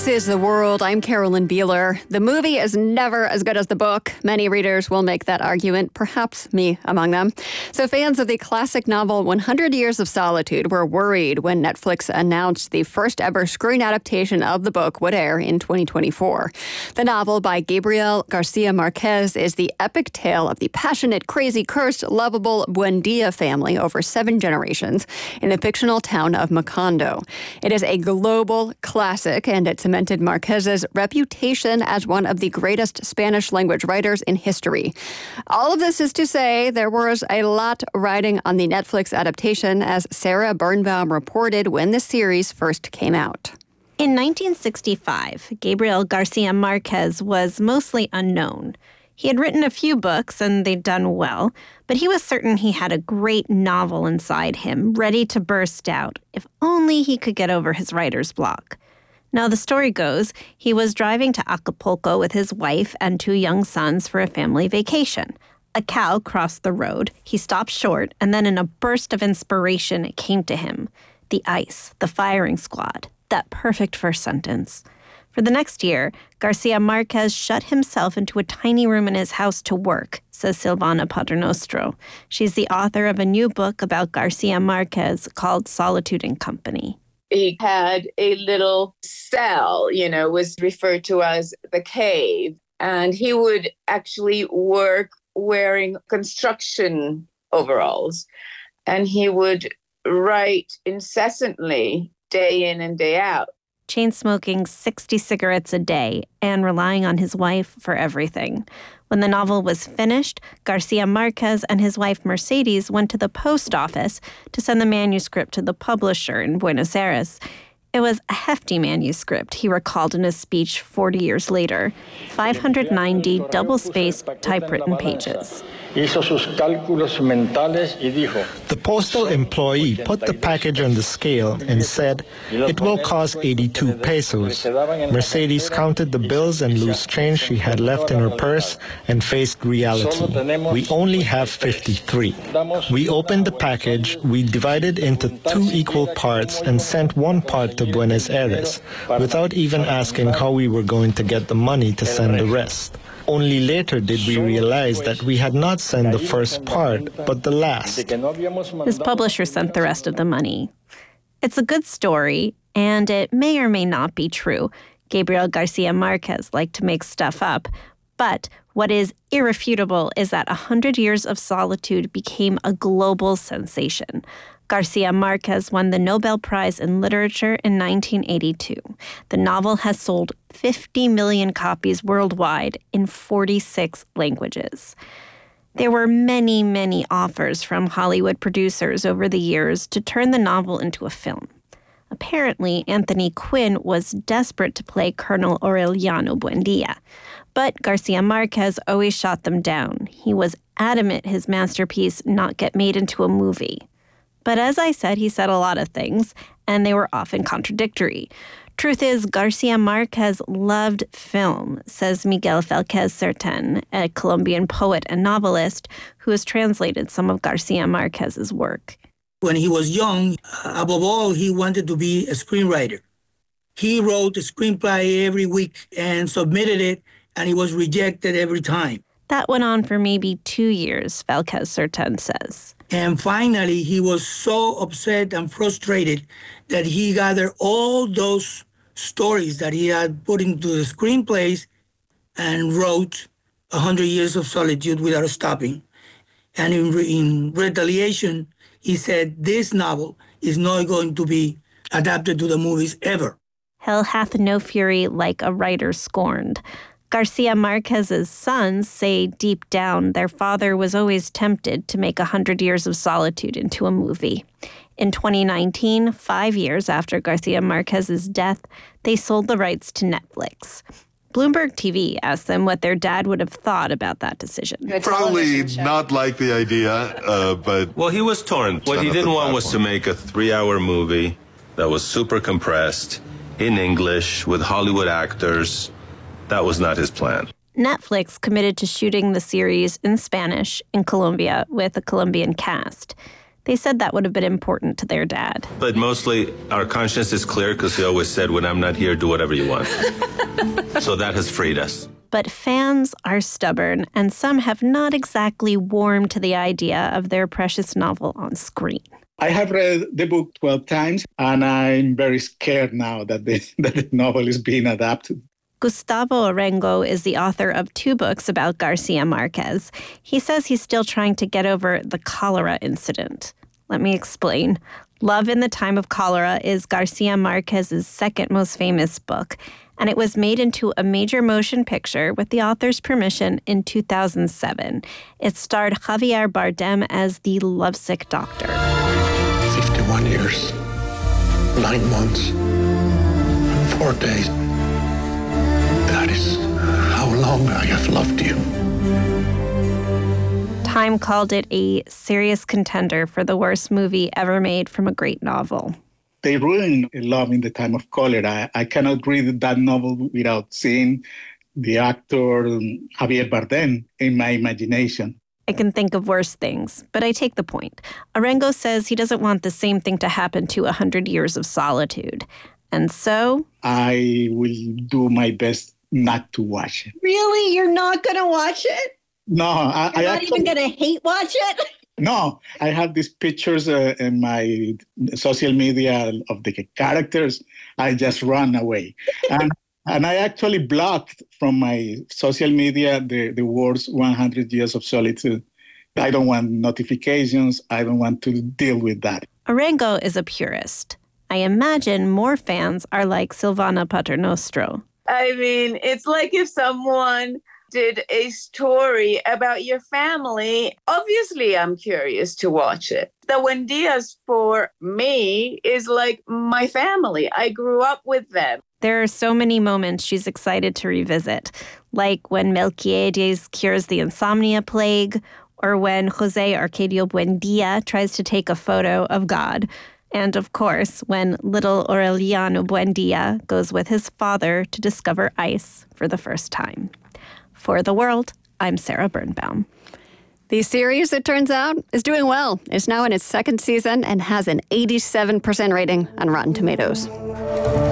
is The World. I'm Carolyn Beeler. The movie is never as good as the book. Many readers will make that argument, perhaps me among them. So fans of the classic novel 100 Years of Solitude were worried when Netflix announced the first ever screen adaptation of the book would air in 2024. The novel by Gabriel Garcia Marquez is the epic tale of the passionate, crazy, cursed, lovable Buendia family over 7 generations in the fictional town of Macondo. It is a global classic, and it cemented Marquez's reputation as one of the greatest Spanish-language writers in history. All of this is to say there was a lot riding on the Netflix adaptation, as Sarah Birnbaum reported when the series first came out. In 1965, Gabriel Garcia Marquez was mostly unknown. He had written a few books, and they'd done well, but he was certain he had a great novel inside him, ready to burst out, if only he could get over his writer's block. Now, the story goes, he was driving to Acapulco with his wife and 2 young sons for a family vacation. A cow crossed the road. He stopped short, and then in a burst of inspiration, it came to him. The ice, the firing squad, that perfect first sentence. For the next year, Garcia Marquez shut himself into a tiny room in his house to work, says Silvana Paternostro. She's the author of a new book about Garcia Marquez called Solitude and Company. He had a little cell, was referred to as the cave. And he would actually work wearing construction overalls. And he would write incessantly, day in and day out. Chain smoking 60 cigarettes a day and relying on his wife for everything. When the novel was finished, Garcia Marquez and his wife Mercedes went to the post office to send the manuscript to the publisher in Buenos Aires. It was a hefty manuscript, he recalled in his speech 40 years later, 590 double-spaced typewritten pages. The postal employee put the package on the scale and said, "It will cost 82 pesos. Mercedes counted the bills and loose change she had left in her purse and faced reality. We only have 53. We opened the package, we divided into 2 equal parts and sent one part to Buenos Aires, without even asking how we were going to get the money to send the rest. Only later did we realize that we had not sent the first part, but the last." His publisher sent the rest of the money. It's a good story, and it may or may not be true. Gabriel Garcia Marquez liked to make stuff up. But what is irrefutable is that 100 Years of Solitude became a global sensation. Garcia Marquez won the Nobel Prize in Literature in 1982. The novel has sold 50 million copies worldwide in 46 languages. There were many, many offers from Hollywood producers over the years to turn the novel into a film. Apparently, Anthony Quinn was desperate to play Colonel Aureliano Buendia. But Garcia Marquez always shot them down. He was adamant his masterpiece not get made into a movie. But as I said, he said a lot of things, and they were often contradictory. Truth is, Garcia Marquez loved film, says Miguel Felquez Sertan, a Colombian poet and novelist who has translated some of Garcia Marquez's work. When he was young, above all, he wanted to be a screenwriter. He wrote a screenplay every week and submitted it, and he was rejected every time. That went on for maybe 2 years, Felquez Sertan says. And finally, he was so upset and frustrated that he gathered all those stories that he had put into the screenplays and wrote 100 Years of Solitude without stopping. And in retaliation, he said, this novel is not going to be adapted to the movies ever. Hell hath no fury like a writer scorned. Garcia Marquez's sons say deep down their father was always tempted to make 100 Years of Solitude into a movie. In 2019, 5 years after Garcia Marquez's death, they sold the rights to Netflix. Bloomberg TV asked them what their dad would have thought about that decision. Probably not like the idea, but... Well, he was torn. What he didn't want was to make a 3-hour movie that was super compressed, in English, with Hollywood actors. That was not his plan. Netflix committed to shooting the series in Spanish in Colombia with a Colombian cast. They said that would have been important to their dad. But mostly our conscience is clear because he always said, when I'm not here, do whatever you want. So that has freed us. But fans are stubborn, and some have not exactly warmed to the idea of their precious novel on screen. I have read the book 12 times, and I'm very scared now that the novel is being adapted. Gustavo Arengo is the author of 2 books about Garcia Marquez. He says he's still trying to get over the cholera incident. Let me explain. Love in the Time of Cholera is Garcia Marquez's second most famous book, and it was made into a major motion picture with the author's permission in 2007. It starred Javier Bardem as the lovesick doctor. 51 years, 9 months, and 4 days. That is how long I have loved you. Time called it a serious contender for the worst movie ever made from a great novel. They ruined Love in the Time of Cholera. I cannot read that novel without seeing the actor Javier Bardem in my imagination. I can think of worse things, but I take the point. Arengo says he doesn't want the same thing to happen to 100 Years of Solitude. And so I will do my best not to watch it. Really? You're not going to watch it? No, You're not even going to hate watch it? No, I have these pictures in my social media of the characters. I just run away. And I actually blocked from my social media the words 100 Years of Solitude. I don't want notifications. I don't want to deal with that. Arengo is a purist. I imagine more fans are like Silvana Paternostro. I mean, it's like if someone did a story about your family. Obviously, I'm curious to watch it. The Buendias, for me, is like my family. I grew up with them. There are so many moments she's excited to revisit, like when Melquiades cures the insomnia plague, or when Jose Arcadio Buendia tries to take a photo of God. And of course, when little Aureliano Buendia goes with his father to discover ice for the first time. For The World, I'm Sarah Birnbaum. The series, it turns out, is doing well. It's now in its 2nd season and has an 87% rating on Rotten Tomatoes.